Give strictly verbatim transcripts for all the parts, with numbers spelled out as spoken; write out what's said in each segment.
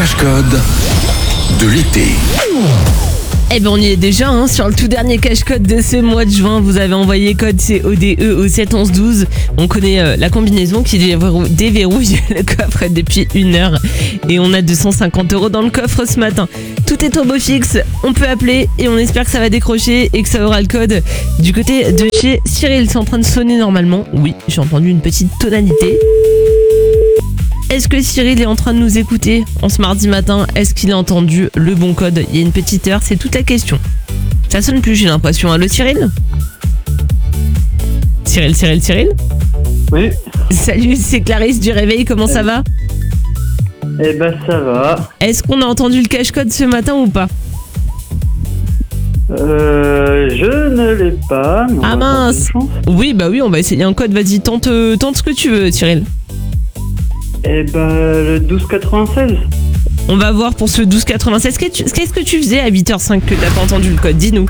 cache-code de l'été. Eh ben on y est déjà hein, sur le tout dernier cache-code de ce mois de juin. Vous avez envoyé code C O D E au sept onze douze. On connaît euh, la combinaison qui déverrou- déverrouille le coffre depuis une heure. Et on a deux cent cinquante euros dans le coffre ce matin. Tout est au beau fixe, on peut appeler et on espère que ça va décrocher et que ça aura le code du côté de chez Cyril. C'est en train de sonner normalement. Oui, j'ai entendu une petite tonalité. Est-ce que Cyril est en train de nous écouter en ce mardi matin? Est-ce qu'il a entendu le bon code? Il y a une petite heure, c'est toute la question. Ça sonne plus, j'ai l'impression. Allô Cyril? Cyril, Cyril, Cyril? Oui. Salut, c'est Clarisse du Réveil, comment ça va? Eh ben ça va. Est-ce qu'on a entendu le cache-code ce matin ou pas? Euh, je ne l'ai pas. mais on Ah va mince. tenter une chance. Oui, bah oui, on va essayer un code. Vas-y, tente, euh, tente ce que tu veux, Cyril. Eh ben le douze quatre-vingt-seize. On va voir pour ce douze quatre-vingt-seize. Qu'est-ce que tu- qu'est-ce que tu faisais à huit heures cinq que t'as pas entendu le code? Dis-nous.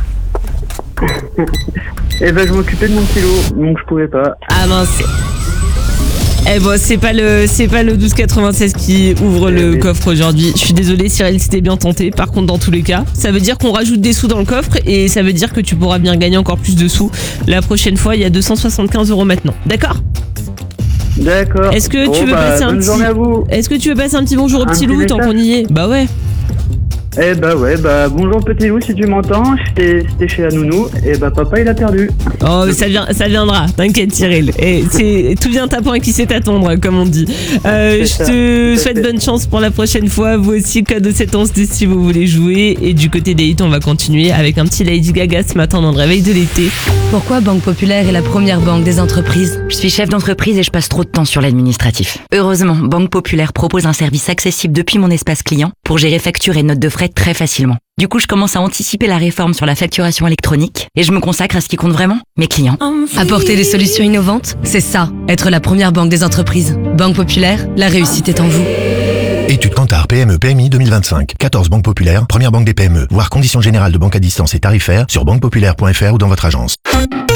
Eh ben je m'occupais de mon kilo, donc je pouvais pas. Ah mince. Eh bon, c'est pas le c'est pas le douze quatre-vingt-seize qui ouvre le oui. coffre aujourd'hui. Je suis désolée Cyril, c'était bien tenté. Par contre, dans tous les cas, ça veut dire qu'on rajoute des sous dans le coffre et ça veut dire que tu pourras bien gagner encore plus de sous. La prochaine fois, il y a deux cent soixante-quinze euros maintenant. D'accord? D'accord. Est-ce que Bon, tu veux bah, passer un bonne petit journée à vous. Est-ce que tu veux passer un petit bonjour au Un petit petit loup tant message qu'on y est? Bah ouais. Eh ben ouais, bah bonjour petit loup si tu m'entends, j'étais j'étais chez la nounou, et bah papa il a perdu. Oh, ça vient, ça viendra. T'inquiète, Cyril. Et c'est tout vient à point qui sait t'attendre, comme on dit. Euh, C'est je ça, te tout à souhaite fait. bonne chance pour la prochaine fois. Vous aussi, code sept onze douze si vous voulez jouer. Et du côté des hits, on va continuer avec un petit Lady Gaga ce matin dans le réveil de l'été. Pourquoi Banque Populaire est la première banque des entreprises? Je suis chef d'entreprise et je passe trop de temps sur l'administratif. Heureusement, Banque Populaire propose un service accessible depuis mon espace client pour gérer factures et notes de frais très facilement. Du coup, je commence à anticiper la réforme sur la facturation électronique et je me consacre à ce qui compte vraiment, mes clients. Apporter des solutions innovantes, c'est ça, être la première banque des entreprises. Banque Populaire, la réussite est en vous. Étude Kantar P M E P M I deux mille vingt-cinq. quatorze banques populaires, première banque des P M E. Voir conditions générales de banque à distance et tarifaires sur banque populaire point f r ou dans votre agence.